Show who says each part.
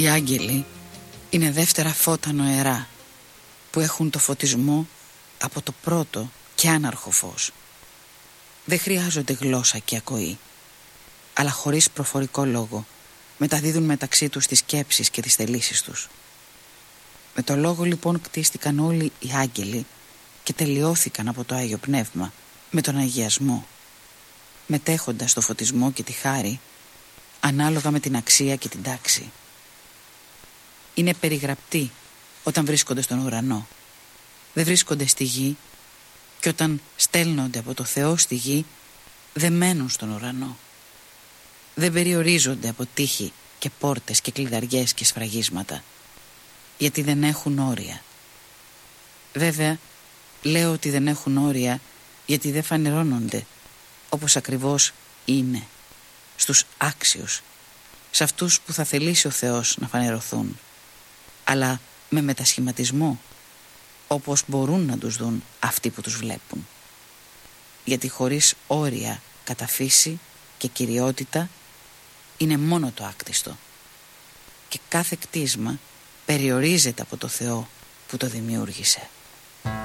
Speaker 1: Οι άγγελοι είναι δεύτερα φώτα νοερά που έχουν το φωτισμό από το πρώτο και άναρχο φως. Δεν χρειάζονται γλώσσα και ακοή, αλλά χωρίς προφορικό λόγο μεταδίδουν μεταξύ τους τις σκέψεις και τις θελήσεις τους. Με το λόγο λοιπόν κτίστηκαν όλοι οι άγγελοι και τελειώθηκαν από το Άγιο Πνεύμα με τον αγιασμό, μετέχοντας το φωτισμό και τη χάρη ανάλογα με την αξία και την τάξη. Είναι περιγραπτοί όταν βρίσκονται στον ουρανό. Δεν βρίσκονται στη γη και όταν στέλνονται από το Θεό στη γη δεν μένουν στον ουρανό. Δεν περιορίζονται από τείχη και πόρτες και κλειδαριές και σφραγίσματα, γιατί δεν έχουν όρια. Βέβαια, λέω ότι δεν έχουν όρια γιατί δεν φανερώνονται όπως ακριβώς είναι, στους άξιους, σε αυτούς που θα θελήσει ο Θεός να φανερωθούν, αλλά με μετασχηματισμό, όπως μπορούν να τους δουν αυτοί που τους βλέπουν. Γιατί χωρίς όρια κατά φύση και κυριότητα είναι μόνο το άκτιστο και κάθε κτίσμα περιορίζεται από το Θεό που το δημιούργησε.